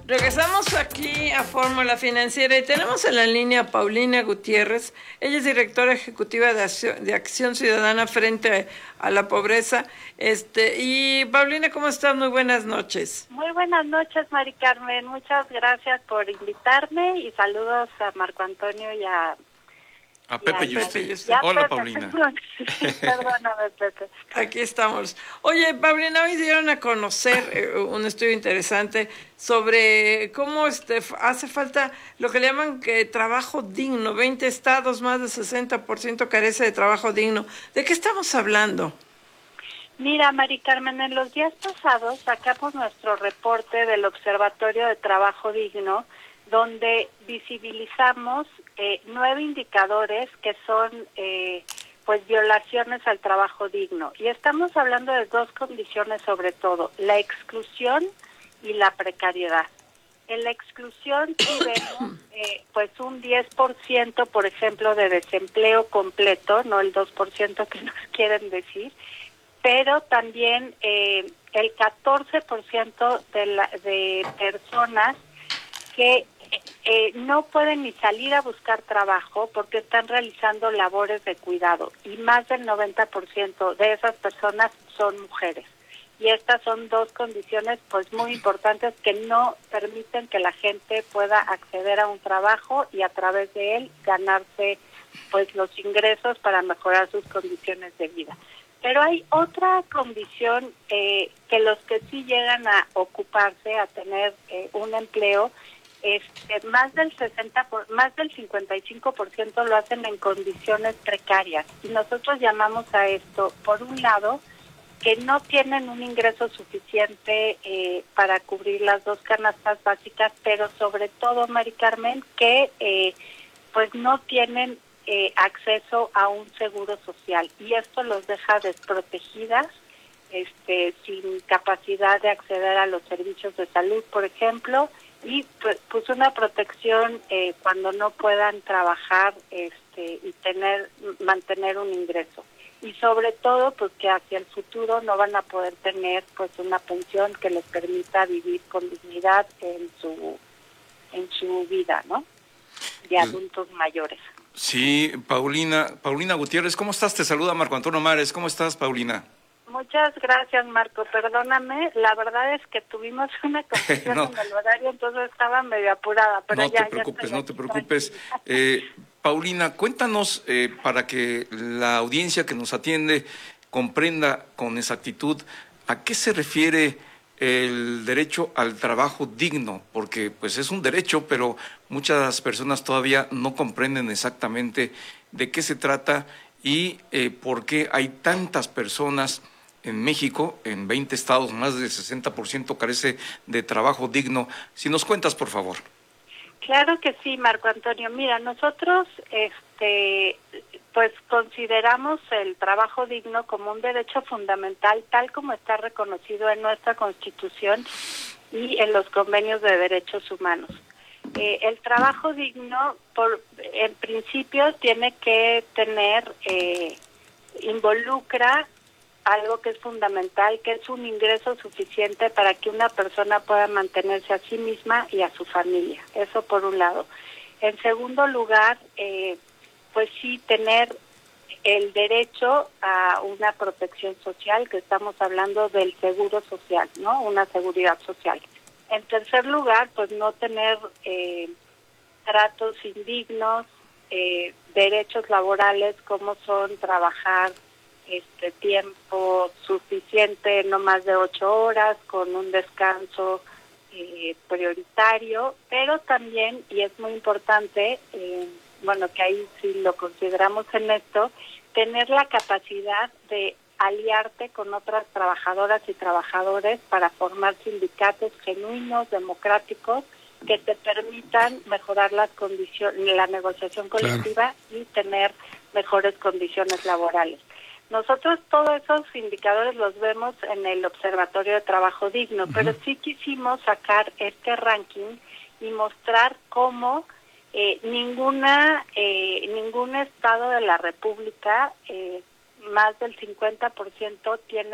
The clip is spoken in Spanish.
Regresamos aquí a Fórmula Financiera y tenemos en la línea a Paulina Gutiérrez. Ella es directora ejecutiva de Acción Ciudadana frente a la pobreza. Y Paulina, ¿cómo estás? Muy buenas noches. Muy buenas noches, Mari Carmen. Muchas gracias por invitarme y saludos a Marco Antonio y a Pepe y Yuste. Hola, Pepe, Paulina. Perdóname, Pepe. Aquí estamos. Oye, Paulina, hoy dieron a conocer un estudio interesante sobre cómo hace falta lo que le llaman trabajo digno. 20 estados, más del 60% carece de trabajo digno. ¿De qué estamos hablando? Mira, Mari Carmen, en los días pasados sacamos nuestro reporte del Observatorio de Trabajo Digno, donde visibilizamos 9 indicadores que son violaciones al trabajo digno. Y estamos hablando de 2 condiciones sobre todo, la exclusión y la precariedad. En la exclusión sí vemos un 10%, por ejemplo, de desempleo completo, no el 2% que nos quieren decir, pero también el 14% de personas que no pueden ni salir a buscar trabajo porque están realizando labores de cuidado, y más del 90% de esas personas son mujeres. Y estas son 2 condiciones muy importantes que no permiten que la gente pueda acceder a un trabajo y a través de él ganarse los ingresos para mejorar sus condiciones de vida. Pero hay otra condición que los que sí llegan a ocuparse, a tener un empleo, más del 55% lo hacen en condiciones precarias. Y nosotros llamamos a esto, por un lado, que no tienen un ingreso suficiente para cubrir las 2 canastas básicas, pero sobre todo, Mari Carmen, que no tienen acceso a un seguro social, y esto los deja desprotegidas, sin capacidad de acceder a los servicios de salud, por ejemplo, y una protección cuando no puedan trabajar y mantener un ingreso. Y sobre todo que hacia el futuro no van a poder tener una pensión que les permita vivir con dignidad en su vida, ¿no? De adultos mayores. Sí, Paulina Gutiérrez, ¿cómo estás? Te saluda Marco Antonio Mares. ¿Cómo estás, Paulina? Muchas gracias, Marco. Perdóname, la verdad es que tuvimos una confusión en el horario, entonces estaba medio apurada. Pero no te preocupes. Paulina, cuéntanos para que la audiencia que nos atiende comprenda con exactitud a qué se refiere el derecho al trabajo digno, porque es un derecho, pero muchas personas todavía no comprenden exactamente de qué se trata y por qué hay tantas personas en México, en 20 estados, más del 60% carece de trabajo digno. Si nos cuentas, por favor. Claro que sí, Marco Antonio. Mira, nosotros consideramos el trabajo digno como un derecho fundamental, tal como está reconocido en nuestra Constitución y en los convenios de derechos humanos. El trabajo digno, en principio, tiene que involucra algo que es fundamental, que es un ingreso suficiente para que una persona pueda mantenerse a sí misma y a su familia. Eso por un lado. En segundo lugar, sí tener el derecho a una protección social, que estamos hablando del seguro social, ¿no? Una seguridad social. En tercer lugar, no tener tratos indignos, derechos laborales como son trabajar tiempo suficiente, no más de 8 horas, con un descanso prioritario, pero también, y es muy importante, que ahí sí lo consideramos en esto, tener la capacidad de aliarte con otras trabajadoras y trabajadores para formar sindicatos genuinos, democráticos, que te permitan mejorar las condiciones, la negociación colectiva, claro, y tener mejores condiciones laborales. Nosotros todos esos indicadores los vemos en el Observatorio de Trabajo Digno, pero sí quisimos sacar este ranking y mostrar cómo ningún estado de la República, más del 50% tiene